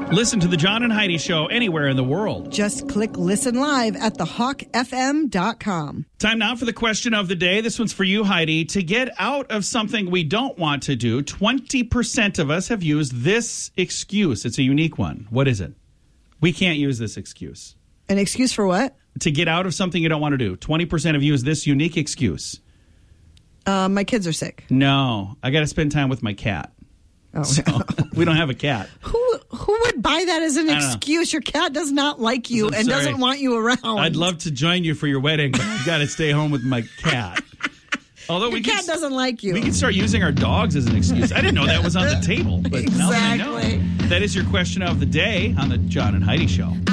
Listen to the John and Heidi Show anywhere in the world. Just click listen live at thehawkfm.com. Time now for the question of the day. This one's for you, Heidi. To get out of something we don't want to do, 20% of us have used this excuse. It's a unique one. What is it? We can't use this excuse. An excuse for what? To get out of something you don't want to do. 20% have used this unique excuse. My kids are sick. No, I got to spend time with my cat. Oh, So, no. we don't have a cat. Who would buy that as an excuse? Your cat does not like you and doesn't want you around. I'd love to join you for your wedding, but I've got to stay home with my cat. Although Your cat doesn't like you. We can start using our dogs as an excuse. I didn't know that was on the table, but now that I know. Exactly. That is your question of the day on the John and Heidi Show.